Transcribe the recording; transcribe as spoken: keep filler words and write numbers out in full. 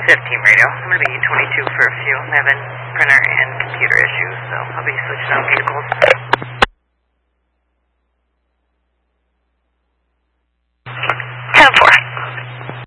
fifteen radio. I'm going to be twenty-two for a few. I'm having printer and computer issues, so I'll be switching out vehicles.